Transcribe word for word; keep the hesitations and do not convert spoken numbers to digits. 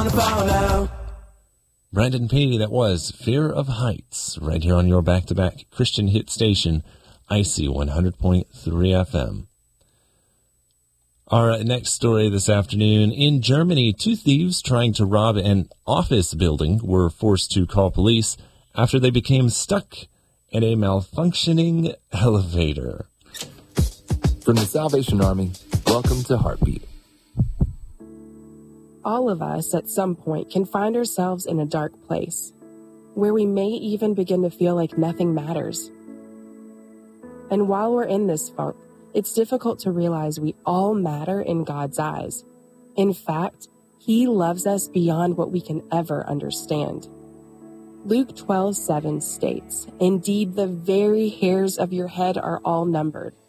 gonna fall out. Brandon P., that was Fear of Heights, right here on your back-to-back Christian hit station, I C one hundred point three F M. Our next story this afternoon. In Germany, two thieves trying to rob an office building were forced to call police after they became stuck in a malfunctioning elevator. From the Salvation Army, welcome to Heartbeat. All of us at some point can find ourselves in a dark place, where we may even begin to feel like nothing matters. And while we're in this funk, it's difficult to realize we all matter in God's eyes. In fact, He loves us beyond what we can ever understand. Luke twelve seven states, "Indeed, the very hairs of your head are all numbered.